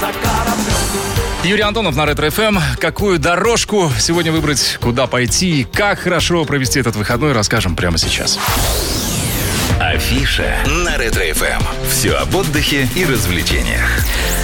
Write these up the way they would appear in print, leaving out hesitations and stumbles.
за кораблем. Юрий Антонов на Ретро-ФМ. Какую дорожку сегодня выбрать, куда пойти и как хорошо провести этот выходной, расскажем прямо сейчас. Афиша на Ретро-ФМ. Все об отдыхе и развлечениях.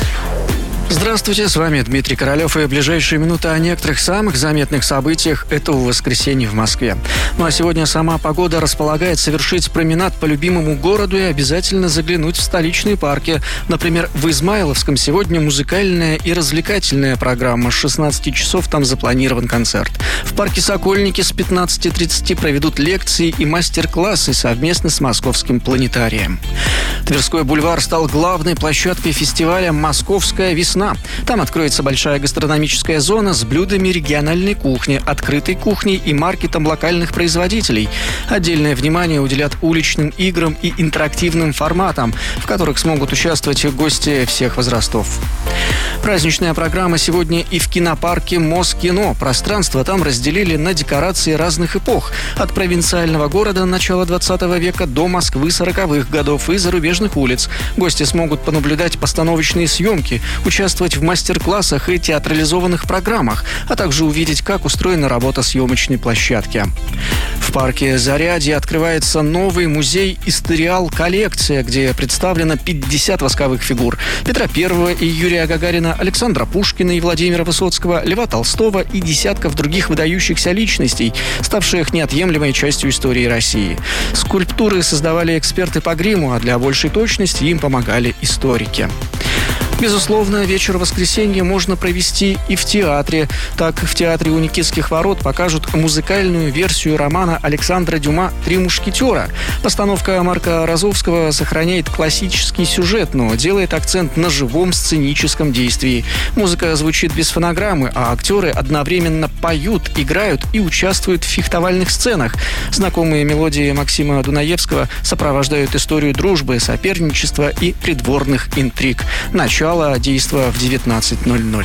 Здравствуйте, с вами Дмитрий Королёв, и ближайшие минуты о некоторых самых заметных событиях этого воскресенья в Москве. Ну а сегодня сама погода располагает совершить променад по любимому городу и обязательно заглянуть в столичные парки. Например, в Измайловском сегодня музыкальная и развлекательная программа. С 16 часов там запланирован концерт. В парке Сокольники с 15:30 проведут лекции и мастер-классы совместно с Московским планетарием. Тверской бульвар стал главной площадкой фестиваля «Московская весна». Там откроется большая гастрономическая зона с блюдами региональной кухни, открытой кухней и маркетом локальных производителей. Отдельное внимание уделят уличным играм и интерактивным форматам, в которых смогут участвовать гости всех возрастов. Праздничная программа сегодня и в кинопарке Москино. Пространство там разделили на декорации разных эпох. От провинциального города начала 20 века до Москвы 40-х годов и зарубежных улиц. Гости смогут понаблюдать постановочные съемки, участвовать в мастер-классах и театрализованных программах, а также увидеть, как устроена работа съемочной площадки. В парке Зарядье открывается новый музей «Историал-коллекция», где представлено 50 восковых фигур Петра I и Юрия Гагарина, Александра Пушкина и Владимира Высоцкого, Льва Толстого и десятков других выдающихся личностей, ставших неотъемлемой частью истории России. Скульптуры создавали эксперты по гриму, а для большей точности им помогали историки. Безусловно, вечер воскресенья можно провести и в театре. Так, в театре у Никитских ворот покажут музыкальную версию романа Александра Дюма «Три мушкетера». Постановка Марка Розовского сохраняет классический сюжет, но делает акцент на живом сценическом действии. Музыка звучит без фонограммы, а актеры одновременно поют, играют и участвуют в фехтовальных сценах. Знакомые мелодии Максима Дунаевского сопровождают историю дружбы, соперничества и придворных интриг. Начало действа в 19:00.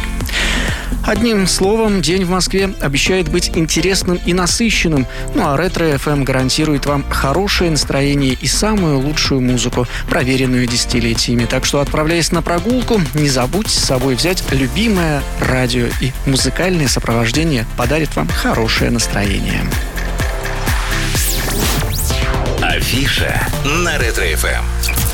Одним словом, день в Москве обещает быть интересным и насыщенным. Ну а Ретро-ФМ гарантирует вам хорошее настроение и самую лучшую музыку, проверенную десятилетиями. Так что, отправляясь на прогулку, не забудьте с собой взять любимое радио, и музыкальное сопровождение подарит вам хорошее настроение. Афиша на Ретро-ФМ.